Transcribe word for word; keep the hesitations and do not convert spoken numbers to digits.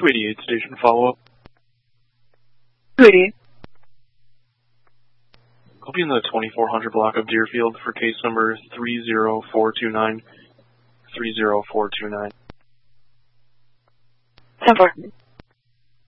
two eighty-eight station follow-up. two eighty-eight. I'll be in the twenty-four hundred block of Deerfield for case number three zero four two nine. three zero four two nine. ten four.